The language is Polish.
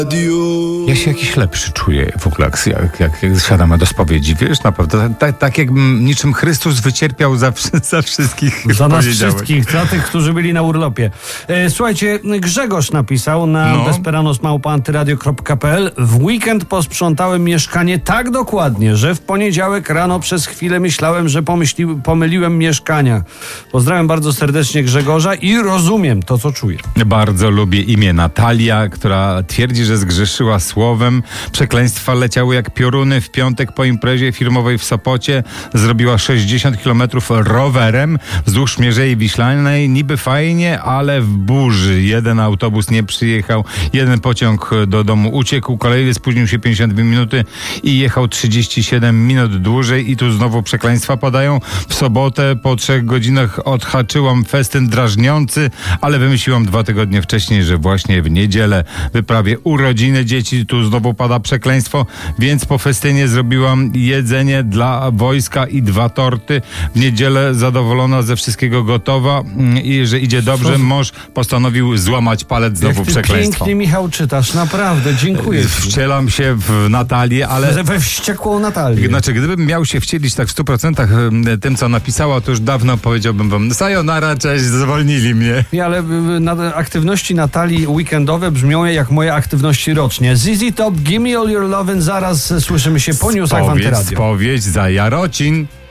Ja się jakiś lepszy czuję w ogóle, jak siadamy do spowiedzi, wiesz, naprawdę, tak jak niczym Chrystus wycierpiał za wszystkich. Za nas wszystkich, za tych, którzy byli na urlopie. Słuchajcie, Grzegorz napisał na desperanos@antyradio.pl: w weekend posprzątałem mieszkanie tak dokładnie, że w poniedziałek rano przez chwilę myślałem, że pomyliłem mieszkania. Pozdrawiam bardzo serdecznie Grzegorza i rozumiem to, co czuję. Bardzo lubię imię Natalia, która twierdzi, że zgrzeszyła słowem. Przekleństwa leciały jak pioruny. W piątek po imprezie firmowej w Sopocie zrobiła 60 km rowerem wzdłuż Mierzei Wiślanej. Niby fajnie, ale w burzy. Jeden autobus nie przyjechał, jeden pociąg do domu uciekł, kolejny spóźnił się 52 minuty i jechał 37 minut dłużej. I tu znowu przekleństwa padają. W sobotę po 3 godzinach odhaczyłam festyn drażniący, ale wymyśliłam 2 tygodnie wcześniej, że właśnie w niedzielę wyprawię urodziny dzieci. Tu znowu pada przekleństwo, więc po festynie zrobiłam jedzenie dla wojska i 2 torty. W niedzielę zadowolona, ze wszystkiego gotowa i że idzie dobrze, mąż postanowił złamać palec, znowu przekleństwo. Pięknie, Michał, czytasz, naprawdę, dziękuję. Wcielam się w Natalię, ale... We wściekłą Natalię. Znaczy, gdybym miał się wcielić tak w 100% tym, co napisała, to już dawno powiedziałbym wam: sayonara, cześć, zwolnili mnie. Ale aktywności Natalii weekendowe brzmią jak moje aktywności rocznie. ZZ Top, Gimme All Your Lovin', zaraz słyszymy się po newsach w Antyradio. Spowiedź za Jarocin.